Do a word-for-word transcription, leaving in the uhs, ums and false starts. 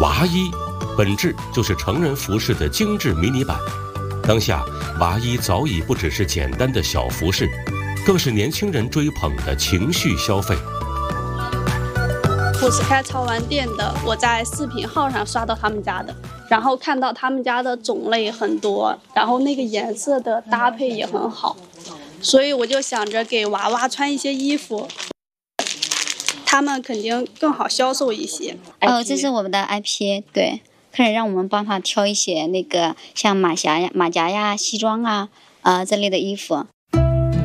娃衣本质就是成人服饰的精致迷你版。当下，娃衣早已不只是简单的小服饰，更是年轻人追捧的情绪消费。 我是开潮玩店的，我在视频号上刷到他们家的，然后看到他们家的种类很多，然后那个颜色的搭配也很好，所以我就想着给娃娃穿一些衣服，他们肯定更好销售一些。 哦，这是我们的 I P， 对，客人让我们帮他挑一些那个像马甲呀、马甲呀、西装啊，呃这类的衣服。